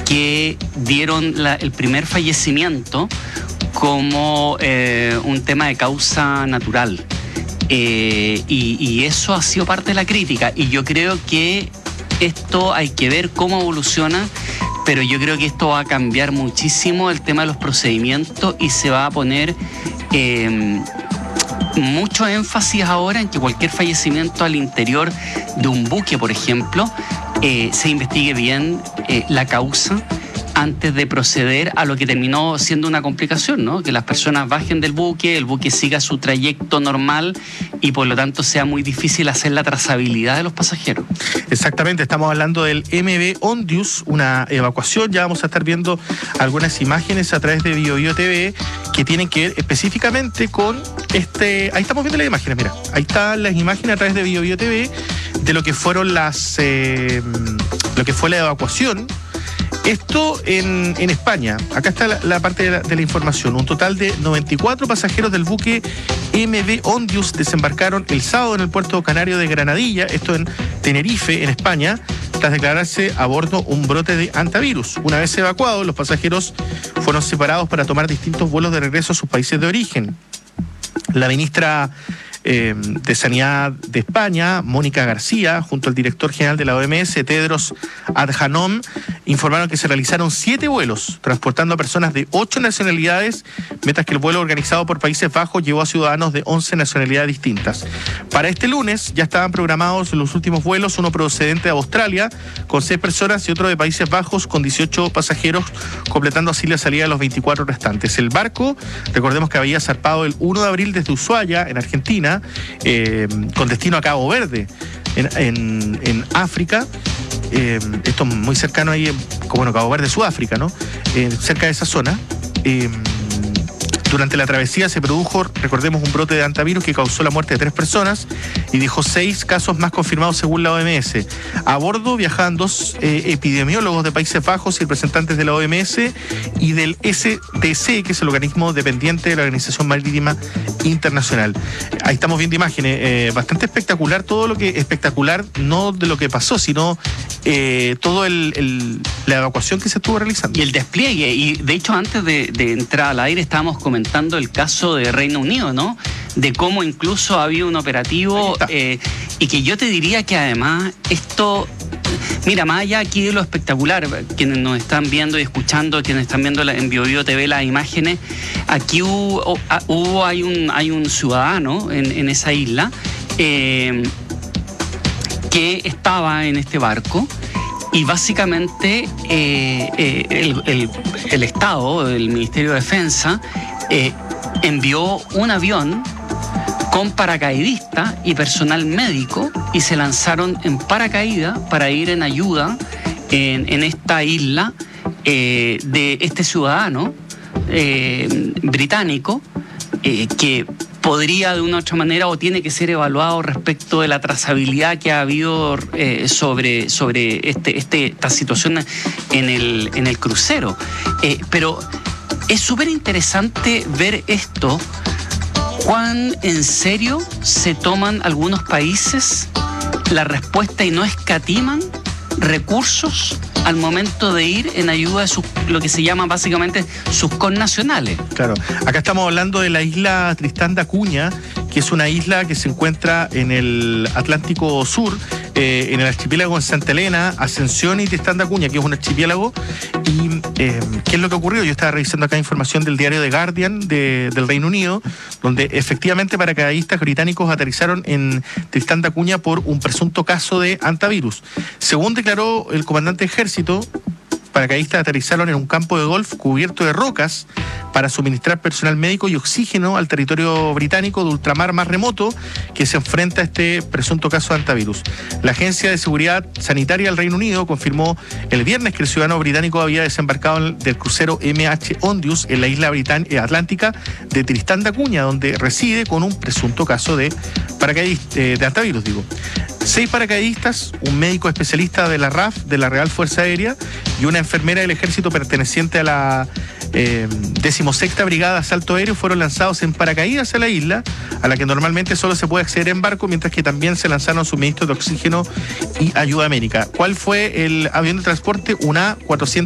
que dieron el primer fallecimiento como un tema de causa natural. Y eso ha sido parte de la crítica. Y yo creo que esto hay que ver cómo evoluciona, pero yo creo que esto va a cambiar muchísimo el tema de los procedimientos y se va a poner mucho énfasis ahora en que cualquier fallecimiento al interior de un buque, por ejemplo, se investigue bien la causa antes de proceder a lo que terminó siendo una complicación, ¿no? Que las personas bajen del buque, el buque siga su trayecto normal y por lo tanto sea muy difícil hacer la trazabilidad de los pasajeros. Exactamente, estamos hablando del MV Ondius, una evacuación. Ya vamos a estar viendo algunas imágenes a través de BioBio TV que tienen que ver específicamente con ahí estamos viendo las imágenes, mira, ahí están las imágenes a través de BioBio TV de lo que fueron lo que fue la evacuación. Esto en España. Acá está la parte de la información. Un total de 94 pasajeros del buque MV Ondius desembarcaron el sábado en el puerto canario de Granadilla, esto en Tenerife, en España, tras declararse a bordo un brote de hantavirus. Una vez evacuados, los pasajeros fueron separados para tomar distintos vuelos de regreso a sus países de origen. La ministra de Sanidad de España, Mónica García, junto al director general de la OMS, Tedros Adhanom, informaron que se realizaron 7 vuelos transportando a personas de 8 nacionalidades, mientras que el vuelo organizado por Países Bajos llevó a ciudadanos de 11 nacionalidades distintas. Para este lunes ya estaban programados los últimos vuelos, uno procedente de Australia con 6 personas y otro de Países Bajos con 18 pasajeros, completando así la salida de los 24 restantes. El barco, recordemos que había zarpado el 1 de abril desde Ushuaia, en Argentina, con destino a Cabo Verde, en África. Esto muy cercano ahí, bueno, Cabo Verde, Sudáfrica, ¿no? Cerca de esa zona. Durante la travesía se produjo, recordemos, un brote de hantavirus que causó la muerte de 3 personas y dejó 6 casos más confirmados según la OMS. A bordo viajaban 2 epidemiólogos de Países Bajos y representantes de la OMS y del STC, que es el organismo dependiente de la Organización Marítima Internacional. Ahí estamos viendo imágenes, bastante espectacular, todo lo que espectacular, no de lo que pasó, sino todo la evacuación que se estuvo realizando. Y el despliegue, y de hecho antes de entrar al aire estábamos comentando el caso de Reino Unido, ¿no? De cómo incluso había un operativo y que yo te diría que además esto, mira, más allá aquí de lo espectacular, quienes nos están viendo y escuchando, quienes están viendo en BioBio TV las imágenes, aquí hay un ciudadano en esa isla que estaba en este barco. Y básicamente el Estado, el Ministerio de Defensa, envió un avión con paracaidistas y personal médico y se lanzaron en paracaídas para ir en ayuda en esta isla de este ciudadano británico que podría de una u otra manera o tiene que ser evaluado respecto de la trazabilidad que ha habido sobre esta situación en el crucero. Pero es súper interesante ver esto, cuán en serio se toman algunos países la respuesta y no escatiman recursos al momento de ir en ayuda de lo que se llama básicamente sus connacionales. Claro, acá estamos hablando de la isla Tristán da Cunha, que es una isla que se encuentra en el Atlántico Sur, en el archipiélago de Santa Elena, Ascensión y Tristán da Cunha, que es un archipiélago. Y ¿qué es lo que ocurrió? Yo estaba revisando acá información del diario The Guardian del Reino Unido, donde efectivamente paracaidistas británicos aterrizaron en Tristán da Cunha por un presunto caso de hantavirus. Según declaró el comandante de ejército, paracaidistas aterrizaron en un campo de golf cubierto de rocas para suministrar personal médico y oxígeno al territorio británico de ultramar más remoto que se enfrenta a este presunto caso de hantavirus. La Agencia de Seguridad Sanitaria del Reino Unido confirmó el viernes que el ciudadano británico había desembarcado del crucero MH Ondius en la isla atlántica de Tristán da Cunha, donde reside con un presunto caso de hantavirus. 6 paracaidistas, un médico especialista de la RAF, de la Real Fuerza Aérea, y una enfermera del ejército perteneciente a la 16ª Brigada de Asalto Aéreo fueron lanzados en paracaídas a la isla, a la que normalmente solo se puede acceder en barco, mientras que también se lanzaron suministros de oxígeno y ayuda médica. ¿Cuál fue el avión de transporte? Una A400